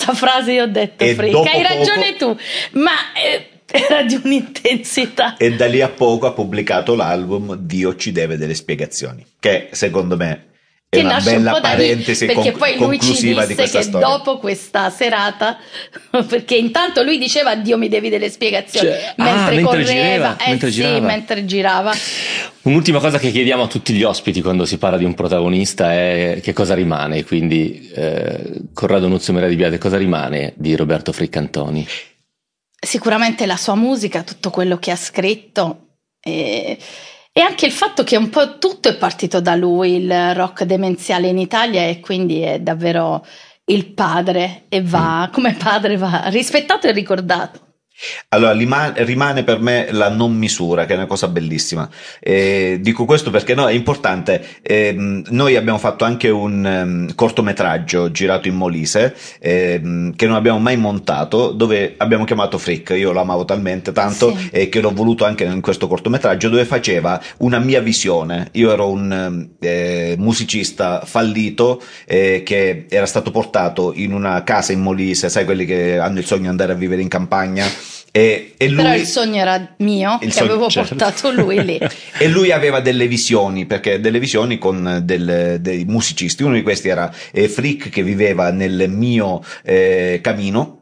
questa frase io ho detto, Frick, hai ragione tu, ma era di un'intensità. E da lì a poco ha pubblicato l'album Dio ci deve delle spiegazioni, che secondo me è che una bella un parentesi perché poi lui ci disse di questa che storia. dopo questa serata, perché intanto lui diceva Dio mi devi delle spiegazioni, mentre correva, mentre girava. Un'ultima cosa che chiediamo a tutti gli ospiti quando si parla di un protagonista è che cosa rimane, quindi Corrado Nuzio Maria Di Biase, cosa rimane di Roberto Friccantoni? Sicuramente la sua musica, tutto quello che ha scritto e anche il fatto che un po' tutto è partito da lui, il rock demenziale in Italia, e quindi è davvero il padre, e come padre va rispettato e ricordato. Allora rimane per me la non misura, che è una cosa bellissima. Dico questo perché no, è importante. Noi abbiamo fatto anche un cortometraggio girato in Molise che non abbiamo mai montato, dove abbiamo chiamato Frick. Io lo amavo talmente tanto che l'ho voluto anche in questo cortometraggio, dove faceva una mia visione. Io ero un musicista fallito che era stato portato in una casa in Molise, sai, quelli che hanno il sogno di andare a vivere in campagna. E lui, però il sogno era mio, che avevo portato lui lì. E lui aveva delle visioni, perché delle visioni con dei musicisti. Uno di questi era Frick, che viveva nel mio camino,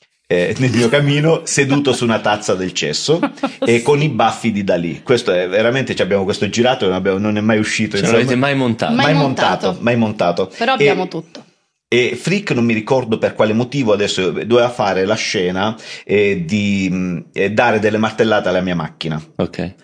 seduto su una tazza del cesso e con i baffi di Dalì. Questo è veramente, abbiamo questo girato, non è mai uscito. Non l'avete mai montato? Mai montato. Però abbiamo tutto. E Frick, non mi ricordo per quale motivo, adesso doveva fare la scena di dare delle martellate alla mia macchina. Ok.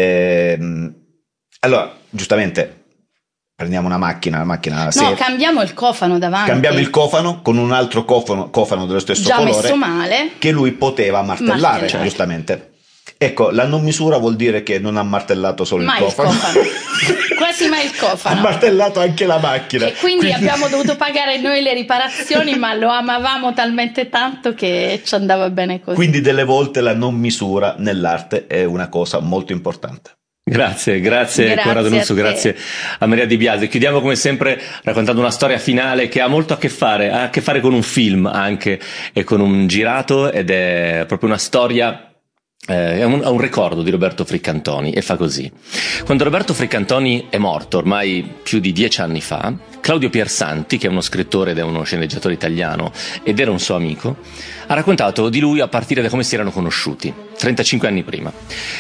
Allora, giustamente, prendiamo una macchina, no, cambiamo il cofano davanti. Cambiamo il cofano con un altro cofano dello stesso già colore, messo male, che lui poteva martellare. Giustamente. Ecco, la non misura vuol dire che non ha martellato solo il cofano. Quasi mai il cofano. Ha martellato anche la macchina. E quindi abbiamo dovuto pagare noi le riparazioni, ma lo amavamo talmente tanto che ci andava bene così. Quindi delle volte la non misura nell'arte è una cosa molto importante. Grazie Corrado Nuzio, grazie a Maria Di Biase. Chiudiamo come sempre raccontando una storia finale che ha molto a che fare con un film anche e con un girato, ed è proprio una storia. È un ricordo di Roberto Friccantoni, e fa così. Quando Roberto Friccantoni è morto ormai più di 10 anni fa, Claudio Piersanti, che è uno scrittore ed è uno sceneggiatore italiano ed era un suo amico, ha raccontato di lui a partire da come si erano conosciuti 35 anni prima.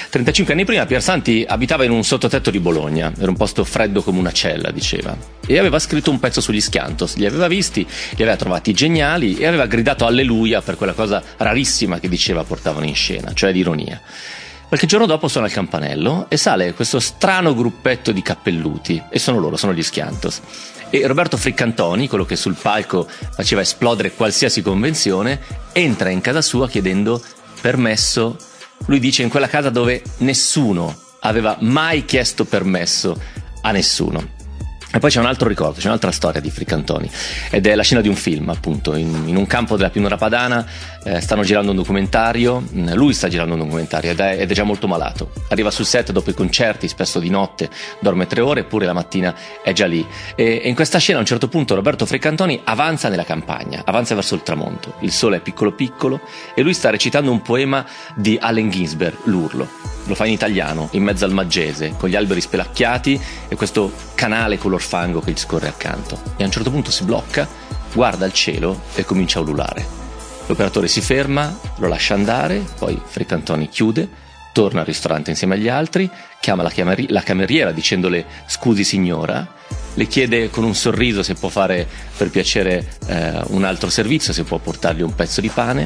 35 anni prima Piersanti abitava in un sottotetto di Bologna, era un posto freddo come una cella, diceva, e aveva scritto un pezzo sugli Schiantos. Li aveva visti, li aveva trovati geniali e aveva gridato alleluia per quella cosa rarissima che diceva portavano in scena, cioè l'ironia. Qualche giorno dopo suona il campanello e sale questo strano gruppetto di cappelluti, e sono loro, sono gli Schiantos. E Roberto Friccantoni, quello che sul palco faceva esplodere qualsiasi convenzione, entra in casa sua chiedendo permesso. Lui dice, in quella casa dove nessuno aveva mai chiesto permesso a nessuno. E poi c'è un altro ricordo, c'è un'altra storia di Friccantoni, ed è la scena di un film, appunto, in un campo della pianura padana. Stanno girando un documentario, lui sta girando un documentario ed è già molto malato. Arriva sul set dopo i concerti, spesso di notte, dorme 3 ore, eppure la mattina è già lì. E in questa scena a un certo punto Roberto Friccantoni avanza nella campagna, avanza verso il tramonto, il sole è piccolo piccolo e lui sta recitando un poema di Allen Ginsberg, L'Urlo. Lo fa in italiano, in mezzo al Maggese, con gli alberi spelacchiati e questo canale color fango che gli scorre accanto. E a un certo punto si blocca, guarda il cielo e comincia a ululare. L'operatore si ferma, lo lascia andare, poi Friccantoni chiude, torna al ristorante insieme agli altri, chiama la cameriera dicendole scusi signora, le chiede con un sorriso se può fare per piacere un altro servizio, se può portargli un pezzo di pane,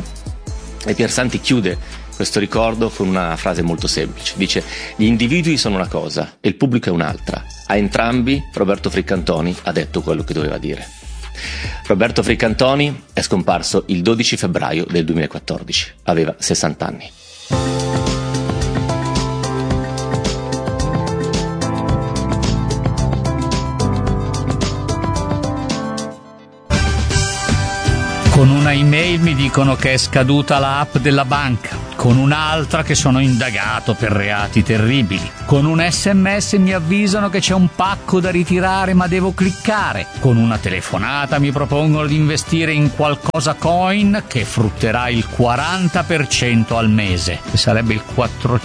e Piersanti chiude questo ricordo con una frase molto semplice. Dice: gli individui sono una cosa e il pubblico è un'altra. A entrambi Roberto Friccantoni ha detto quello che doveva dire. Roberto Friccantoni è scomparso il 12 febbraio del 2014. Aveva 60 anni. Con una email mi dicono che è scaduta la app della banca. con un'altra che sono indagato per reati terribili, con un SMS mi avvisano che c'è un pacco da ritirare ma devo cliccare, con una telefonata mi propongono di investire in qualcosa coin che frutterà il 40% al mese, che sarebbe il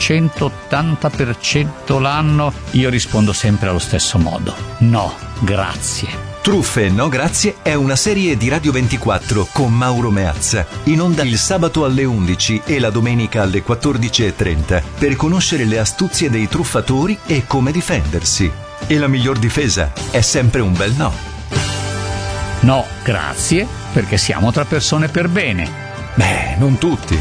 480% l'anno. Io rispondo sempre allo stesso modo: no, grazie. Truffe no grazie è una serie di Radio 24 con Mauro Meazza, in onda il sabato alle 11 e la domenica alle 14:30, per conoscere le astuzie dei truffatori e come difendersi. E la miglior difesa è sempre un bel no. No, grazie, perché siamo tra persone per bene. Beh, non tutti.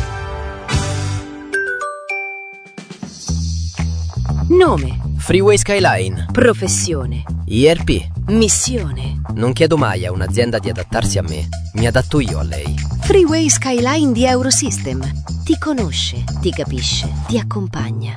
Nome: Freeway Skyline. professione, IRP. missione. Non chiedo mai a un'azienda di adattarsi a me, mi adatto io a lei. Freeway Skyline di Eurosystem. Ti conosce, ti capisce, ti accompagna.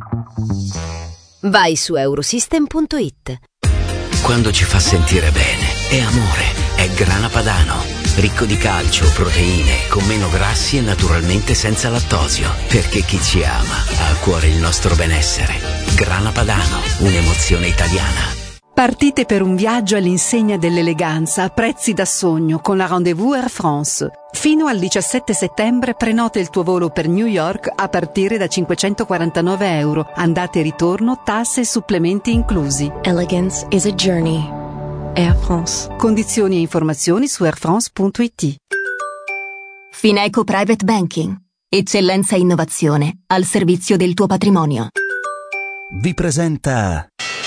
Vai su eurosystem.it. Quando ci fa sentire bene, è amore, è grana padano. Ricco di calcio, proteine, con meno grassi e naturalmente senza lattosio. Perché chi ci ama ha a cuore il nostro benessere. Grana padano, un'emozione italiana. Partite per un viaggio all'insegna dell'eleganza a prezzi da sogno con la Rendez-vous Air France. Fino al 17 settembre prenota il tuo volo per New York a partire da €549. Andata e ritorno, tasse e supplementi inclusi. Elegance is a journey. Air France. Condizioni e informazioni su airfrance.it. Fineco Private Banking. Eccellenza e innovazione al servizio del tuo patrimonio. Vi presenta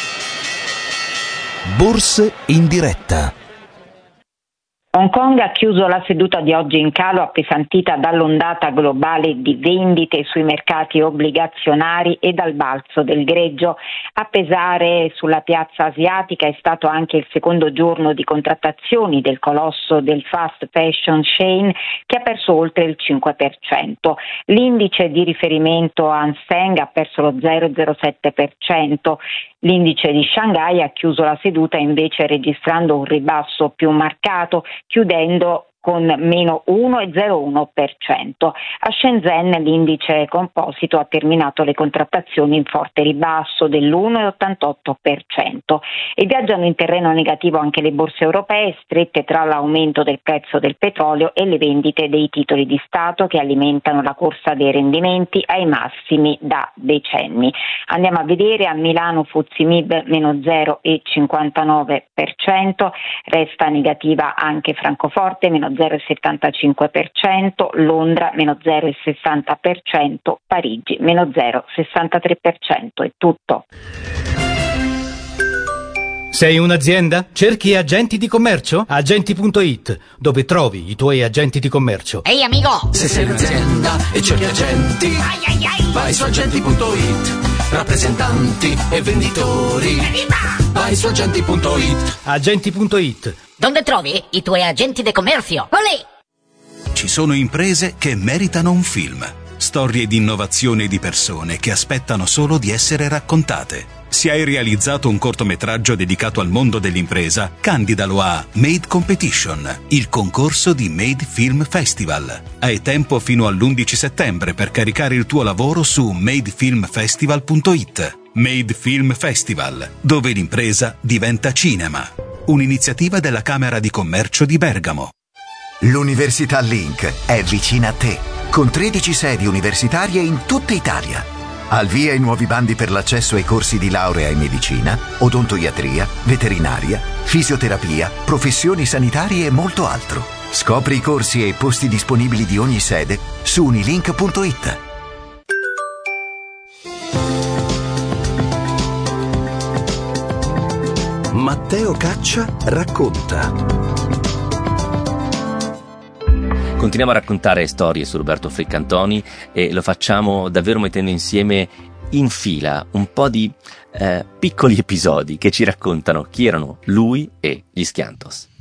Borse in diretta. Hong Kong ha chiuso la seduta di oggi in calo, appesantita dall'ondata globale di vendite sui mercati obbligazionari e dal balzo del greggio. A pesare sulla piazza asiatica è stato anche il secondo giorno di contrattazioni del colosso del fast fashion Shein, che ha perso oltre il 5%. L'indice di riferimento Hang Seng ha perso lo 0,07%. L'indice di Shanghai ha chiuso la seduta invece registrando un ribasso più marcato, chiudendo con meno 1,01%. A Shenzhen l'indice composito ha terminato le contrattazioni in forte ribasso dell'1,88%. E viaggiano in terreno negativo anche le borse europee, strette tra l'aumento del prezzo del petrolio e le vendite dei titoli di Stato che alimentano la corsa dei rendimenti ai massimi da decenni. Andiamo a vedere: a Milano FTSE MIB meno 0,59%, resta negativa anche Francoforte meno 0,75%, Londra meno 0,60%, Parigi meno 0,63%. È tutto. Sei un'azienda? Cerchi agenti di commercio? Agenti.it, dove trovi i tuoi agenti di commercio. Ehi amico! Se sei un'azienda e cerchi agenti, vai su agenti.it. Rappresentanti e venditori, vai su agenti.it. Agenti.it. Dove trovi i tuoi agenti di commercio? Olè! Ci sono imprese che meritano un film. Storie di innovazione e di persone che aspettano solo di essere raccontate. Se hai realizzato un cortometraggio dedicato al mondo dell'impresa, candidalo a Made Competition, il concorso di Made Film Festival. Hai tempo fino all'11 settembre per caricare il tuo lavoro su madefilmfestival.it. Made Film Festival, dove l'impresa diventa cinema. Un'iniziativa della Camera di Commercio di Bergamo. L'Università Link è vicina a te, con 13 sedi universitarie in tutta Italia. Al via i nuovi bandi per l'accesso ai corsi di laurea in medicina, odontoiatria, veterinaria, fisioterapia, professioni sanitarie e molto altro. Scopri i corsi e i posti disponibili di ogni sede su unilink.it. Matteo Caccia racconta. Continuiamo a raccontare storie su Roberto Freccantoni e lo facciamo davvero mettendo insieme in fila un po' di piccoli episodi che ci raccontano chi erano lui e gli Schiantos.